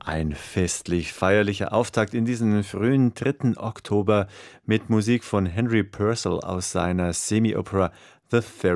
Ein festlich feierlicher Auftakt in diesen frühen 3. Oktober mit Musik von Henry Purcell aus seiner Semi-Opera The Fairy